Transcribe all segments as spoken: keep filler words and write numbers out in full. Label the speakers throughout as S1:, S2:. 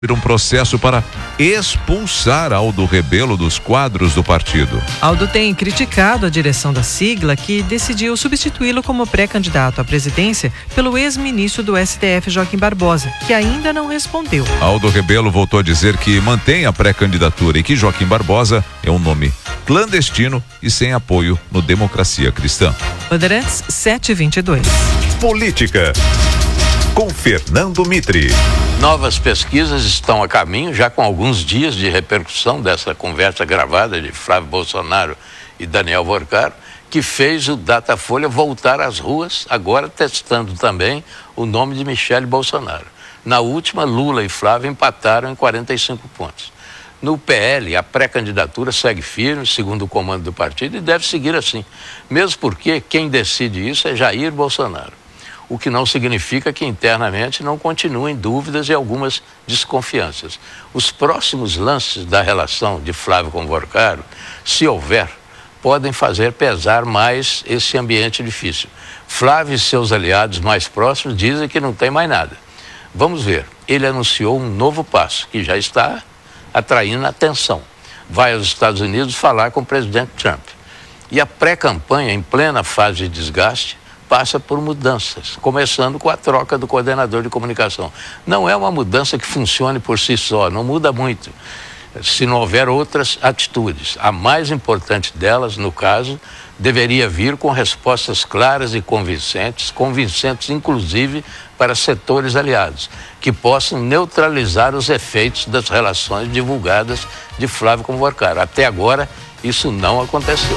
S1: um processo para expulsar Aldo Rebelo dos quadros do partido.
S2: Aldo tem criticado a direção da sigla, que decidiu substituí-lo como pré-candidato à presidência pelo ex-ministro do S T F, Joaquim Barbosa, que ainda não respondeu.
S1: Aldo Rebelo voltou a dizer que mantém a pré-candidatura e que Joaquim Barbosa é um nome clandestino e sem apoio no Democracia Cristã.
S2: Bandeirantes sete e vinte e dois.
S3: Política, com Fernando Mitri.
S4: Novas pesquisas estão a caminho, já com alguns dias de repercussão dessa conversa gravada de Flávio Bolsonaro e Daniel Vorcaro, que fez o Datafolha voltar às ruas, agora testando também o nome de Michele Bolsonaro. Na última, Lula e Flávio empataram em quarenta e cinco pontos. No P L, a pré-candidatura segue firme, segundo o comando do partido, e deve seguir assim, mesmo porque quem decide isso é Jair Bolsonaro. O que não significa que internamente não continuem dúvidas e algumas desconfianças. Os próximos lances da relação de Flávio com Vorcaro, se houver, podem fazer pesar mais esse ambiente difícil. Flávio e seus aliados mais próximos dizem que não tem mais nada. Vamos ver, ele anunciou um novo passo, que já está atraindo atenção. Vai aos Estados Unidos falar com o presidente Trump. E a pré-campanha, em plena fase de desgaste, passa por mudanças, começando com a troca do coordenador de comunicação. Não é uma mudança que funcione por si só, não muda muito, se não houver outras atitudes. A mais importante delas, no caso, deveria vir com respostas claras e convincentes, convincentes inclusive para setores aliados, que possam neutralizar os efeitos das relações divulgadas de Flávio com Vorcaro. Até agora, isso não aconteceu.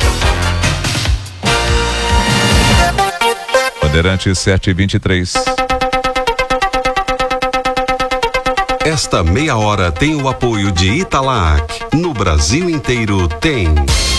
S1: Bandeirantes sete e vinte e três.
S3: Esta meia hora tem o apoio de Italac. No Brasil inteiro tem.